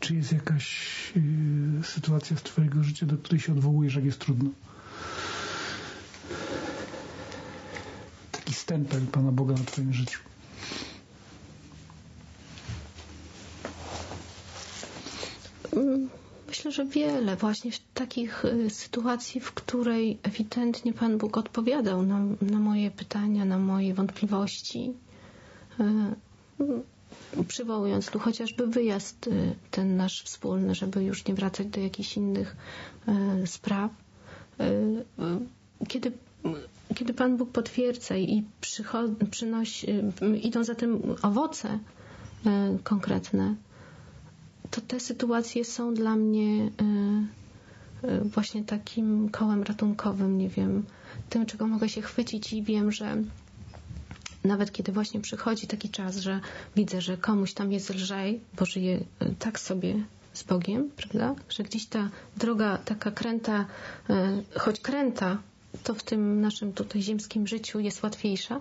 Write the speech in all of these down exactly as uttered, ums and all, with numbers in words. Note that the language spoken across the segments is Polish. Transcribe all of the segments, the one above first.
czy jest jakaś y, sytuacja z twojego życia, do której się odwołujesz, jak jest trudno? Taki stempel Pana Boga na twoim życiu. Myślę, że wiele właśnie takich sytuacji, w której ewidentnie Pan Bóg odpowiadał na, na moje pytania, na moje wątpliwości. Przywołując tu chociażby wyjazd ten nasz wspólny, żeby już nie wracać do jakichś innych spraw. Kiedy, kiedy Pan Bóg potwierdza i przycho- przynosi, idą za tym owoce konkretne, to te sytuacje są dla mnie właśnie takim kołem ratunkowym, nie wiem, tym, czego mogę się chwycić i wiem, że nawet kiedy właśnie przychodzi taki czas, że widzę, że komuś tam jest lżej, bo żyje tak sobie z Bogiem, prawda? Że gdzieś ta droga taka kręta, choć kręta, to w tym naszym tutaj ziemskim życiu jest łatwiejsza,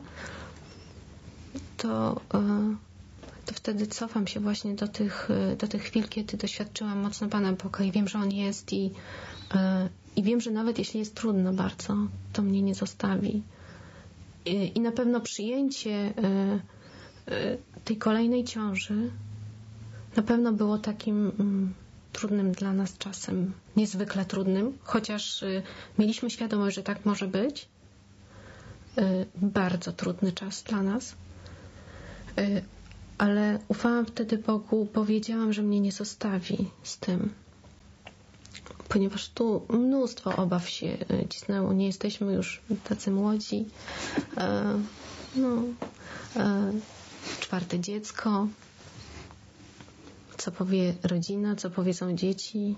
to, to wtedy cofam się właśnie do tych, do tych chwil, kiedy doświadczyłam mocno Pana Boga i wiem, że On jest i, i wiem, że nawet jeśli jest trudno bardzo, to mnie nie zostawi. I na pewno przyjęcie tej kolejnej ciąży na pewno było takim trudnym dla nas czasem, niezwykle trudnym, chociaż mieliśmy świadomość, że tak może być. Bardzo trudny czas dla nas. Ale ufałam wtedy Bogu, powiedziałam, że mnie nie zostawi z tym. Ponieważ tu mnóstwo obaw się cisnęło. Nie jesteśmy już tacy młodzi. E, no, e, czwarte dziecko. Co powie rodzina, co powiedzą dzieci.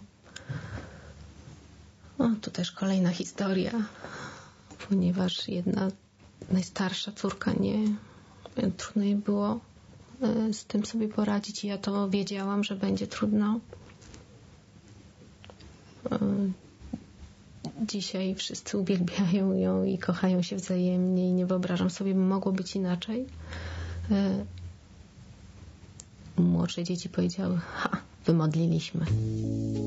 O, tu też kolejna historia. Ponieważ jedna najstarsza córka nie... Trudno jej było z tym sobie poradzić i ja to wiedziałam, że będzie trudno. Dzisiaj wszyscy uwielbiają ją i kochają się wzajemnie i nie wyobrażam sobie, by mogło być inaczej. Młodsze dzieci powiedziały: ha, wymodliliśmy.